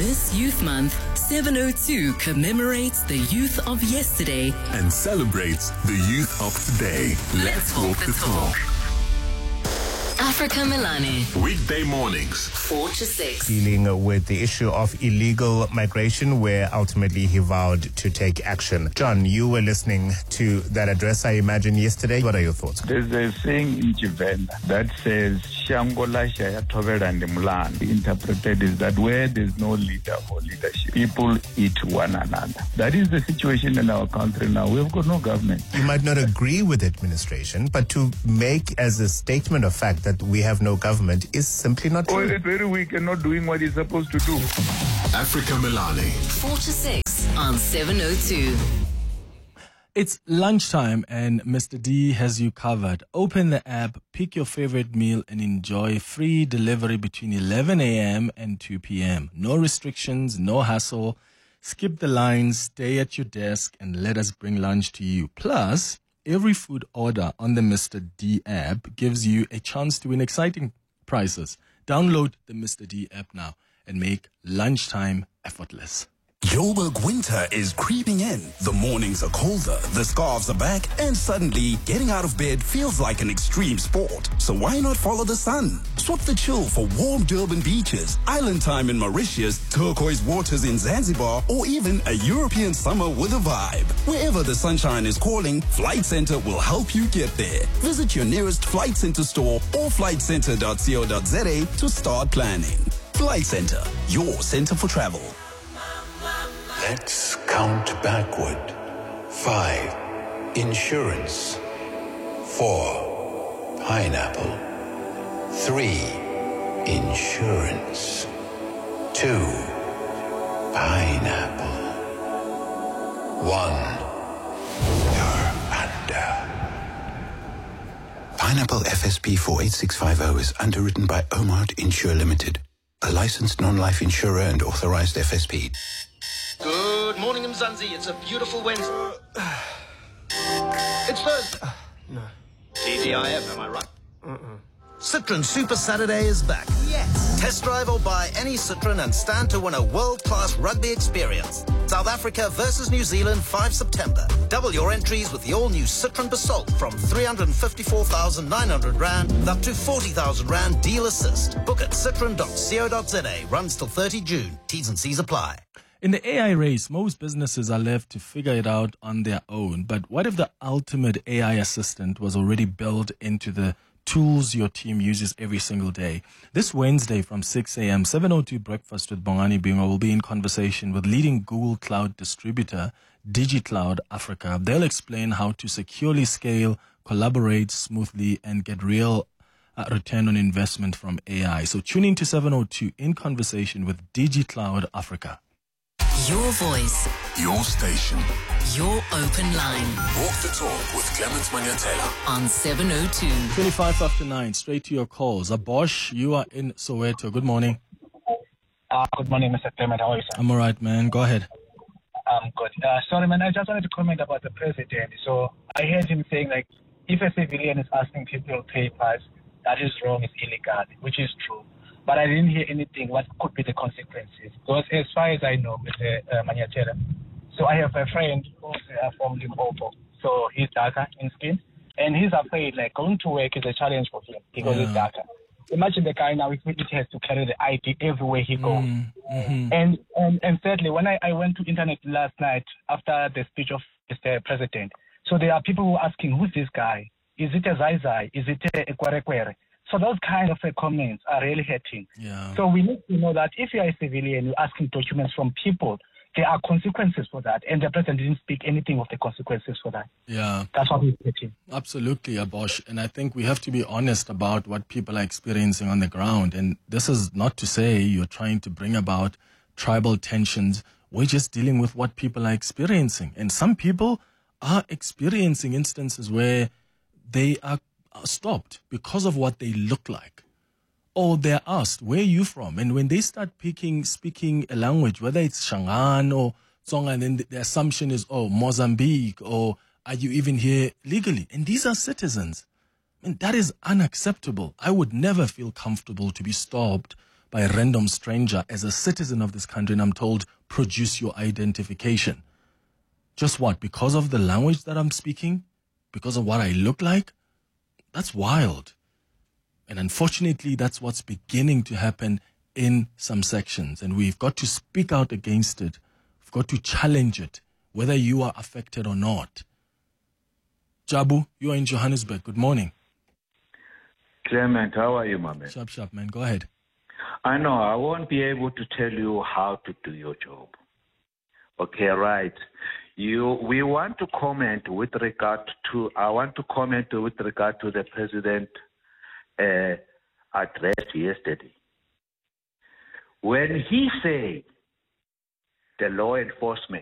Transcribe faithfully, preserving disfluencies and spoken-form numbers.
This Youth Month, seven oh two commemorates the youth of yesterday and celebrates the youth of today. Let's, Let's walk, walk the talk. talk. Africa Melane. Weekday mornings, four to six. Dealing with the issue of illegal migration, where ultimately he vowed to take action. John, you were listening to that address, I imagine, yesterday. What are your thoughts? There's a saying in Chivenda that says, Shangola Shaya Toverandi Mulan. Interpreted is that where there's no leader or leadership, people eat one another. That is the situation in our country now. We've got no government. You might not agree with administration, but to make as a statement of fact that we have no government is simply not true. Oh, it's very weak and not doing what it's supposed to do. Africa Melane. four to six on seven oh two. It's lunchtime and Mister D has you covered. Open the app, pick your favorite meal and enjoy free delivery between eleven a.m. and two p.m. No restrictions, no hassle. Skip the lines, stay at your desk and let us bring lunch to you. Plus, every food order on the Mister D app gives you a chance to win exciting prizes. Download the Mister D app now and make lunchtime effortless. Joburg winter is creeping in. The mornings are colder, the scarves are back, and suddenly getting out of bed feels like an extreme sport. So why not follow the sun? Swap the chill for warm Durban beaches, island time in Mauritius, turquoise waters in Zanzibar, or even a European summer with a vibe. Wherever the sunshine is calling, Flight Centre will help you get there. Visit your nearest Flight Centre store or flight centre dot co dot za to start planning. Flight Centre, your centre for travel. Let's count backward. Five, insurance. Four, pineapple. Three, insurance. Two, pineapple. One, you're under. Pineapple F S P four eight six five zero is underwritten by Omart Insure Limited, a licensed non-life insurer and authorized F S P. Good morning, Mzansi. It's a beautiful Wednesday. It's Thursday. Uh, no. T G I F, am I right? Uh-uh. Citroen Super Saturday is back. Yes. Test drive or buy any Citroen and stand to win a world-class rugby experience. South Africa versus New Zealand, the fifth of September. Double your entries with the all-new Citroen Basalt from three hundred fifty-four thousand nine hundred rand up to forty thousand rand deal assist. Book at citroen dot co dot za. Runs till thirtieth of June. T's and C's apply. In the A I race, most businesses are left to figure it out on their own. But what if the ultimate A I assistant was already built into the tools your team uses every single day? This Wednesday from six a.m., seven oh two Breakfast with Bongani Bingo will be in conversation with leading Google Cloud distributor, DigiCloud Africa. They'll explain how to securely scale, collaborate smoothly, and get real uh, return on investment from A I. So tune in to seven oh two in conversation with DigiCloud Africa. Your voice. Your station. Your open line. Walk the talk with Clements Manyatela. On seven oh two. twenty-five after nine, straight to your calls. Abosh, you are in Soweto. Good morning. Uh, good morning, Mister Clement. How are you, sir? I'm all right, man. Go ahead. I'm good. Uh, sorry, man. I just wanted to comment about the president. So I heard him saying, like, if a civilian is asking people papers, that is wrong, it's illegal, which is true. But I didn't hear anything what could be the consequences. Because as far as I know, Mister Uh, Manyatela, so I have a friend who's uh, from Limpopo. So he's darker in skin. And he's afraid, like, going to work is a challenge for him because yeah. he's darker. Imagine the guy now, he has to carry the I D everywhere he goes. Mm-hmm. And, and and thirdly, when I, I went to internet last night after the speech of Mister President, so there are people who are asking, who's this guy? Is it a Zai Zai? Is it a Kwerekwere? So those kind of uh, comments are really hurting. Yeah. So we need to know that if you are a civilian, you're asking documents from people, there are consequences for that. And the president didn't speak anything of the consequences for that. Yeah. That's what we're getting. Absolutely, Abosh. And I think we have to be honest about what people are experiencing on the ground. And this is not to say you're trying to bring about tribal tensions. We're just dealing with what people are experiencing. And some people are experiencing instances where they are stopped because of what they look like. Or they're asked, where are you from? And when they start picking, speaking a language, whether it's Shangaan or Tsonga, and then the, the assumption is, oh, Mozambique, or are you even here legally? And these are citizens. And that is unacceptable. I would never feel comfortable to be stopped by a random stranger as a citizen of this country, and I'm told, produce your identification. Just what? Because of the language that I'm speaking? Because of what I look like? That's wild. And unfortunately, that's what's beginning to happen in some sections. And we've got to speak out against it. We've got to challenge it, whether you are affected or not. Jabu, you are in Johannesburg. Good morning. Clement, how are you, my man? Sharp, sharp, man. Go ahead. I know I won't be able to tell you how to do your job. Okay, right. You, we want to comment with regard to, I want to comment with regard to the president uh, address yesterday. When he said the law enforcement